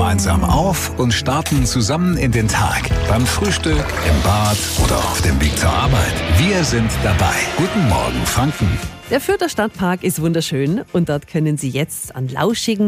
gemeinsam auf und starten zusammen in den Tag. Beim Frühstück, im Bad oder auf dem Weg zur Arbeit. Wir sind dabei. Guten Morgen, Franken. Der Fürther Stadtpark ist wunderschön und dort können Sie jetzt an lauschigen